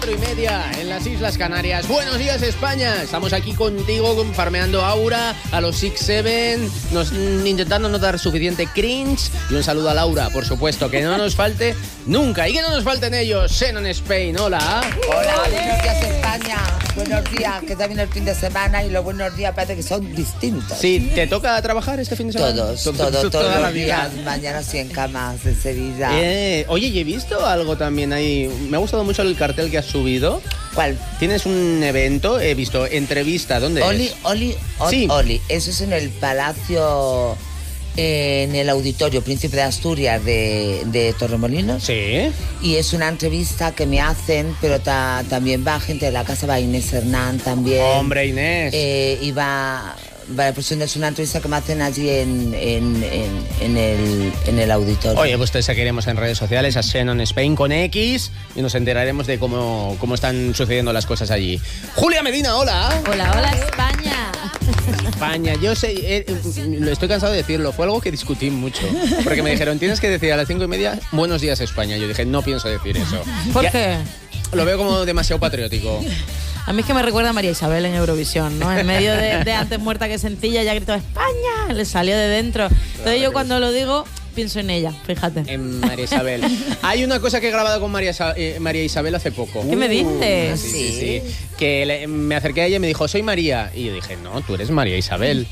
4:30 en las Islas Canarias. Buenos días, España. Estamos aquí contigo, farmeando aura a los 6-7, intentando no dar suficiente cringe. Y un saludo a Laura, por supuesto, que no nos falte nunca. Y que no nos falten ellos. Xenon Spain, hola. Hola, buenos días, España. Buenos días, que está bien el fin de semana y los buenos días parece que son distintos. Sí, ¿te toca trabajar este fin de semana? Todos los días. Mañana sí en camas de Sevilla. Oye, y he visto algo también ahí. Me ha gustado mucho el cartel que has subido. ¿Cuál? Tienes un evento, he visto, entrevista, ¿dónde es? Oli. Eso es en el Palacio, en el Auditorio Príncipe de Asturias de Torremolinos. Sí. Y es una entrevista que me hacen, pero también va gente de la casa, va Inés Hernán también. Hombre, Inés. Y va... Pues es una entrevista que me hacen allí en el auditorio. Oye, pues te seguiremos en redes sociales a Xenon Spain con X y nos enteraremos de cómo están sucediendo las cosas allí. Julia Medina, hola. Hola, España. España, yo sé, estoy cansado de decirlo, fue algo que discutí mucho, porque me dijeron, tienes que decir a las 5:30, buenos días, España. Yo dije, no pienso decir eso. ¿Por qué? Lo veo como demasiado patriótico. A mí es que me recuerda a María Isabel en Eurovisión, ¿no? En medio de antes muerta que sencilla, ya gritó España, le salió de dentro. Entonces yo cuando lo digo, pienso en ella, fíjate. En María Isabel. Hay una cosa que he grabado con María Isabel hace poco. ¿Qué me dices? Sí. Que me acerqué a ella y me dijo, soy María. Y yo dije, no, tú eres María Isabel.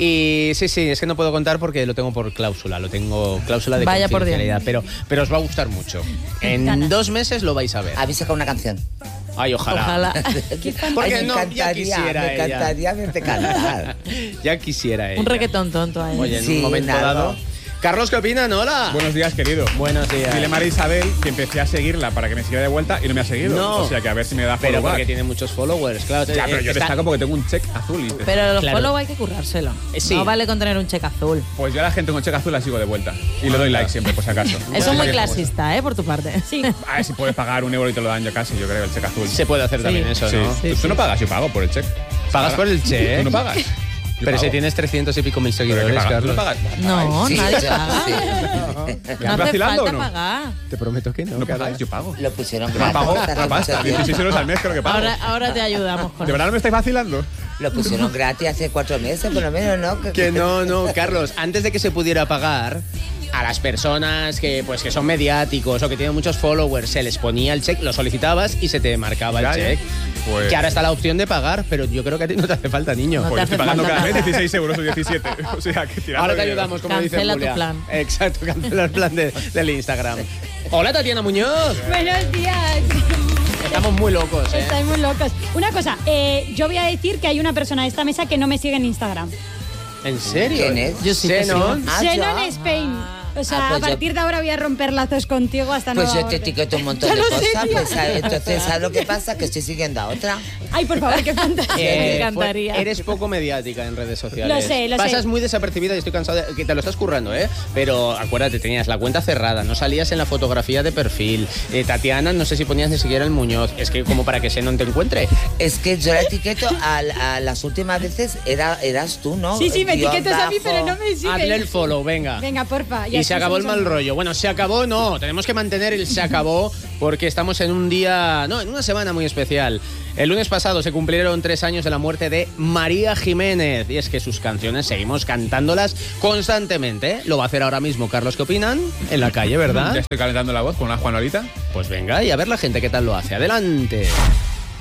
Y sí, es que no puedo contar porque lo tengo por cláusula. Lo tengo cláusula de confidencialidad. Pero os va a gustar mucho. En 2 meses lo vais a ver. Habéis sacado una canción. Ay, ojalá. Porque no, ya quisiera me encantaría verte cantar. Ya quisiera ella. Un reggaetón tonto ahí. Oye, en un momento dado. Carlos, ¿qué opinan? Hola. Buenos días, querido. Buenos días. Dile a María Isabel que empecé a seguirla para que me siga de vuelta y no me ha seguido. No. O sea, que a ver si me da follow Pero back. porque tiene muchos followers, claro. Ya, pero yo destaco porque tengo un check azul. Pero los Claro. follow hay que currárselo. Sí. No vale con tener un cheque azul. Pues yo a la gente con check azul la sigo de vuelta. Y le doy like siempre, por si acaso. Eso es muy clasista, por tu parte. Sí. A ver si puedes pagar €1 y te lo dan yo casi, yo creo, el check azul. Se puede hacer también eso, Sí. ¿no? Tú no pagas, yo pago por el check. ¿Pagas por el check? ¿Tú no pagas? Yo Pero pago. si tienes 300 y pico mil seguidores, ¿Pero qué pagas? ¿Tú Carlos. no pagas? No, Sí, nadie yo- paga. sí. ¿Me No estás hace vacilando falta o no? pagar. Te prometo que no. No pagáis, yo pago. Lo pusieron Me gratis. pago hace la pasta, mucho tiempo. 16 € al mes creo que pago. Ahora te ayudamos con ¿De verdad no me estáis vacilando? Lo pusieron gratis hace 4 meses, por lo menos, ¿no? Que no, Carlos. Antes de que se pudiera pagar, a las personas que son mediáticos o que tienen muchos followers, se les ponía el check, lo solicitabas y se te marcaba Ya, el ya. check. Pues- Que ahora está la opción de pagar, pero yo creo que a ti no te hace falta, niño. No Pues yo te estoy hace pagando falta cada mes nada. 16 € o 17. O sea, que tirando Ahora te dinero. ayudamos, como Cancela dice tu Julia. plan. Exacto, cancela el plan del Instagram. Hola, Tatiana Muñoz. Buenos días. Estamos muy locos, ¿eh? Estáis muy locos. Una cosa, yo voy a decir que hay una persona de esta mesa que no me sigue en Instagram. ¿En serio? ¿Quién es? Yo sí que Xenon. Ah, Xenon ya. Spain. O sea, Ah, pues a partir de ahora voy a romper lazos contigo hasta Pues nueva yo te orden. etiqueto un montón Ya de lo sé, cosas. tía. Pues, entonces, ¿sabes lo que pasa? Que estoy siguiendo a otra. Ay, por favor, qué fantasía. Me encantaría. Eres poco mediática en redes sociales. Lo sé. Pasas muy desapercibida y estoy cansado que te lo estás currando, ¿eh? Pero acuérdate, tenías la cuenta cerrada, no salías en la fotografía de perfil. Tatiana, no sé si ponías ni siquiera el Muñoz. Es que como para que Xenon te encuentre. Es que yo la etiqueto a las últimas veces eras tú, ¿no? Sí, me Guión etiquetas a mí, bajo. pero no me sigue. Hazle el follow, venga. Venga, porfa. Y se acabó el mal rollo. Bueno, se acabó, no. Tenemos que mantener el se acabó porque estamos en un día, no, en una semana muy especial. El lunes pasado se cumplieron 3 años de la muerte de María Jiménez. Y es que sus canciones seguimos cantándolas constantemente, ¿eh? Lo va a hacer ahora mismo. Carlos, ¿qué opinan? En la calle, ¿verdad? Ya estoy calentando la voz con una Juanolita. Pues venga, y a ver la gente qué tal lo hace. Adelante.